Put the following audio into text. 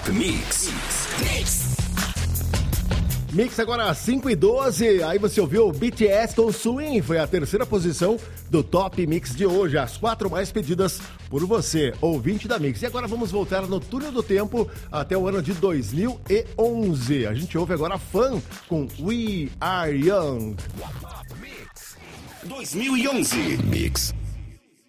Top Mix. Mix agora 5:12, aí você ouviu BTS com Swing, foi a terceira posição do Top Mix de hoje, as 4 mais pedidas por você, ouvinte da Mix. E agora vamos voltar no túnel do tempo até o ano de 2011. A gente ouve agora Fun com We Are Young. Top Mix 2011. Mix.